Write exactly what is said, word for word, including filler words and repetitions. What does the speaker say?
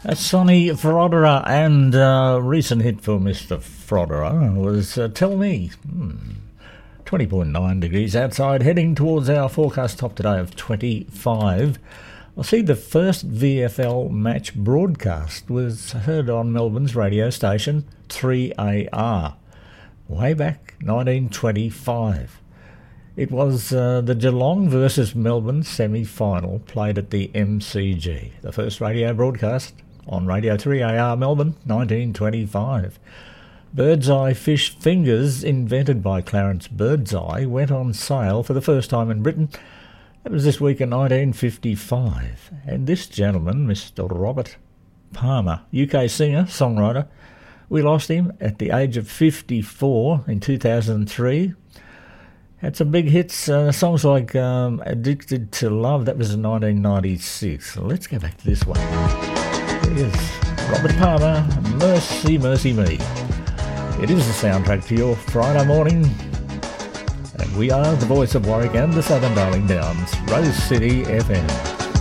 Sonny Frodera, and uh, recent hit for Mister Frodera was uh, Tell Me. Hmm. twenty point nine degrees outside, heading towards our forecast top today of twenty-five. I see the first V F L match broadcast was heard on Melbourne's radio station three A R, way back nineteen twenty-five. It was uh, the Geelong versus Melbourne semi-final played at the M C G, the first radio broadcast on Radio three A R Melbourne, nineteen twenty-five. Birdseye fish fingers, invented by Clarence Birdseye, went on sale for the first time in Britain. That was this week in nineteen fifty-five. And this gentleman, Mister Robert Palmer, U K singer, songwriter, we lost him at the age of fifty-four in two thousand three. Had some big hits, uh, songs like um, Addicted to Love, that was in nineteen ninety-six. So let's go back to this one. Here is Robert Palmer, Mercy, Mercy Me. It is the soundtrack to your Friday morning. And we are the voice of Warwick and the Southern Darling Downs, Rose City F M.